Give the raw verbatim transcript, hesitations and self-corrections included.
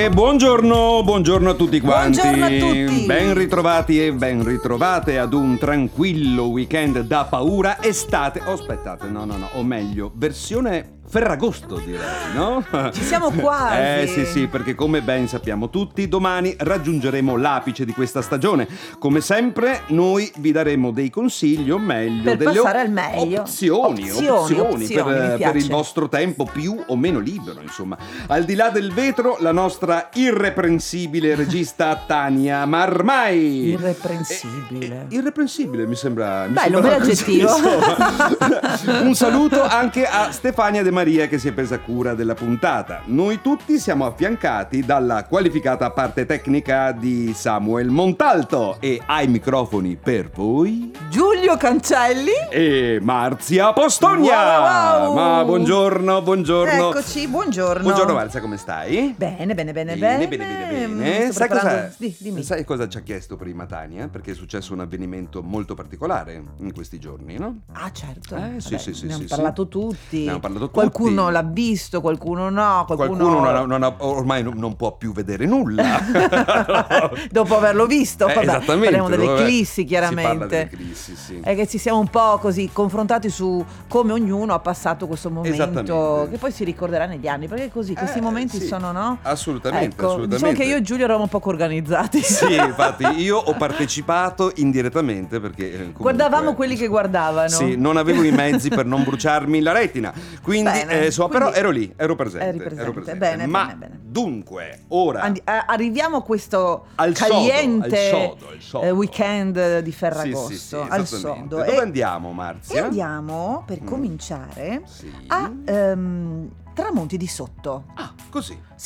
E buongiorno, buongiorno a tutti quanti. Buongiorno a tutti. Ben ritrovati e ben ritrovate ad un tranquillo weekend da paura estate. Oh, aspettate, no, no, no, o meglio, versione Ferragosto, direi, no? Ci siamo quasi. Eh sì sì, perché come ben sappiamo tutti, domani raggiungeremo l'apice di questa stagione. Come sempre, noi vi daremo dei consigli, o meglio, per delle passare al meglio. opzioni, opzioni, opzioni, opzioni per, mi per il piace. vostro tempo più o meno libero, insomma. Al di là del vetro, la nostra irreprensibile regista Tania Marmai. Irreprensibile. Eh, eh, irreprensibile, mi sembra. Mi Bello, sembra un bel così, aggettivo. insomma. Un saluto anche a Stefania De Maria che si è presa cura della puntata. Noi tutti siamo affiancati dalla qualificata parte tecnica di Samuel Montalto e ai microfoni per voi Giulio Cancelli e Marzia Postogna. Wow, wow. Ma buongiorno, buongiorno. Eccoci, buongiorno. Buongiorno Marzia, come stai? Bene, bene, bene, Bene, bene. bene, bene, Mm, bene. sto Sai cosa, preparando- Di- dimmi. sai cosa ci ha chiesto prima Tania? Perché è successo un avvenimento molto particolare in questi giorni, no? Ah, certo. Eh, sì, Vabbè, sì, sì, ne hanno sì, parlato sì. tutti. Ne hanno parlato tutti. Qualcuno l'ha visto, qualcuno no. Qualcuno, Qualcuno non ha- non ha- ormai non, non può più vedere nulla. dopo averlo visto. Eh, Vabbè, esattamente. parliamo delle vabbè. eclissi, chiaramente. Si parla delle eclissi, sì. È che ci siamo un po' così confrontati su come ognuno ha passato questo momento, Esattamente. che poi si ricorderà negli anni, perché così questi Eh, momenti sì. sono, no? Assolutamente, Ecco, assolutamente. diciamo che io e Giulio eravamo poco organizzati. Sì, infatti io ho partecipato indirettamente perché eh, comunque, Guardavamo quelli che guardavano. Sì, non avevo i mezzi per non bruciarmi la retina. Quindi, Bene, eh, so, quindi- però ero lì, ero presente. Eri presente, ero presente. bene, Ma bene, bene. dunque, ora Andi- a- arriviamo a questo Al sodo, caliente al sodo, al sodo. eh, weekend di Sì, Ferragosto, sì, sì, al esattamente. sodo. Dove E- andiamo, E Marzia? andiamo per Mm. cominciare Sì. a ehm, Tramonti di Sotto. Ah, così.